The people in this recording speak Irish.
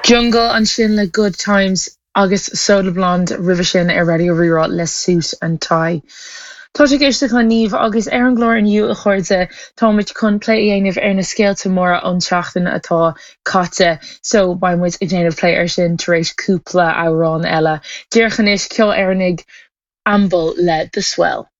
Jungle an sin le Good Times agus Solar Blonde river sin ar radio rirá le suit an tai. Tá sé géiste chu níomh agus ar an glór aniu a chuirde táid chun lé dhéanamh ar na scéalta móra an seachtain atá caite, so baimmuid i déanamh lé ar sin tar éis cúpla árán eile. Díorchan is ceol airnig ambal le the swell.